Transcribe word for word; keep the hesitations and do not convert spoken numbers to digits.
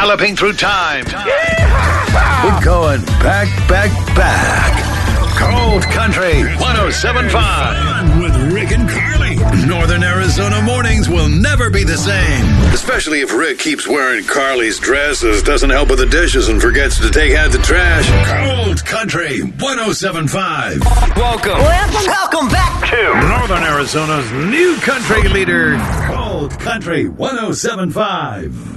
galloping through time. We're going back, back, back. Cold Country one oh seven point five. Fun with Rick and Carly. Northern Arizona mornings will never be the same. Especially if Rick keeps wearing Carly's dresses, doesn't help with the dishes, and forgets to take out the trash. Cold Country one oh seven point five. Welcome. Welcome, welcome back to Northern Arizona's new country leader. Cold Country one oh seven point five.